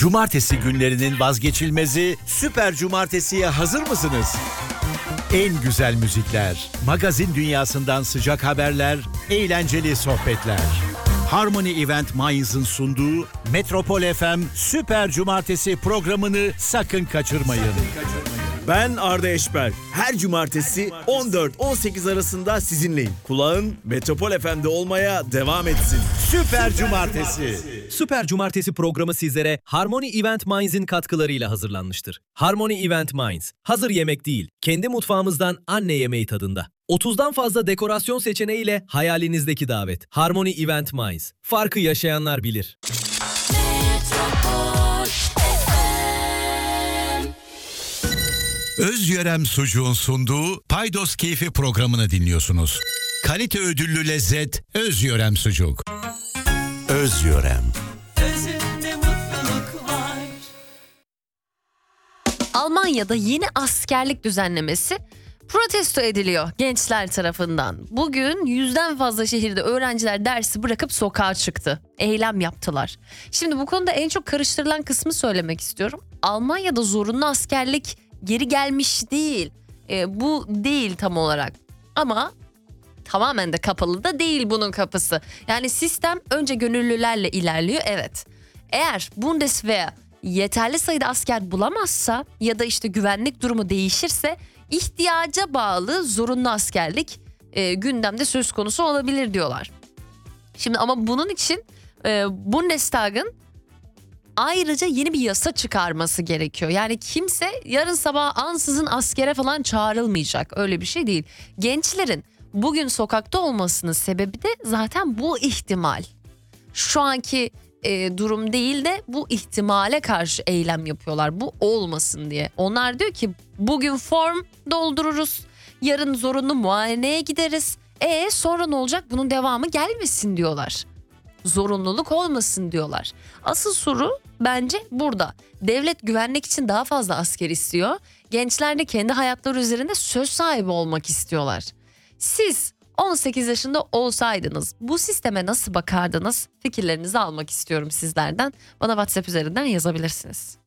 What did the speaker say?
Cumartesi günlerinin vazgeçilmezi Süper Cumartesi'ye hazır mısınız? En güzel müzikler, magazin dünyasından sıcak haberler, eğlenceli sohbetler. Harmony Event Mainz'ın sunduğu Metropol FM Süper Cumartesi programını sakın kaçırmayın. Ben Arda Eşber. Her cumartesi 14-18 arasında sizinleyim. Kulağın Metropol FM'de olmaya devam etsin. Süper Cumartesi. Süper Cumartesi programı sizlere Harmony Event Mainz'in katkılarıyla hazırlanmıştır. Harmony Event Mainz, hazır yemek değil, kendi mutfağımızdan anne yemeği tadında. 30'dan fazla dekorasyon seçeneğiyle hayalinizdeki davet. Harmony Event Mainz, farkı yaşayanlar bilir. Özyörem Sucuğun sunduğu Paydos Keyfi programını dinliyorsunuz. Kalite ödüllü lezzet Özyörem Sucuk. Özyörem. Özünde mutluluk var. Almanya'da yeni askerlik düzenlemesi protesto ediliyor gençler tarafından. Bugün 100'den fazla şehirde öğrenciler dersi bırakıp sokağa çıktı. Eylem yaptılar. Şimdi bu konuda en çok karıştırılan kısmı söylemek istiyorum. Almanya'da zorunlu askerlik geri gelmiş değil. Bu değil tam olarak. Ama tamamen de kapalı da değil bunun kapısı. Yani sistem önce gönüllülerle ilerliyor, evet. Eğer Bundeswehr yeterli sayıda asker bulamazsa ya da işte güvenlik durumu değişirse ihtiyaca bağlı zorunlu askerlik gündemde söz konusu olabilir diyorlar. Şimdi ama bunun için Bundestag'ın ayrıca yeni bir yasa çıkarması gerekiyor. Yani kimse yarın sabah ansızın askere falan çağrılmayacak. Öyle bir şey değil. Gençlerin bugün sokakta olmasının sebebi de zaten bu ihtimal. Şu anki durum değil de bu ihtimale karşı eylem yapıyorlar. Bu olmasın diye. Onlar diyor ki bugün form doldururuz. Yarın zorunlu muayeneye gideriz. Sonra ne olacak? Bunun devamı gelmesin diyorlar. Zorunluluk olmasın diyorlar. Asıl soru bence burada. Devlet güvenlik için daha fazla asker istiyor. Gençler de kendi hayatları üzerinde söz sahibi olmak istiyorlar. Siz 18 yaşında olsaydınız bu sisteme nasıl bakardınız? Fikirlerinizi almak istiyorum sizlerden. Bana WhatsApp üzerinden yazabilirsiniz.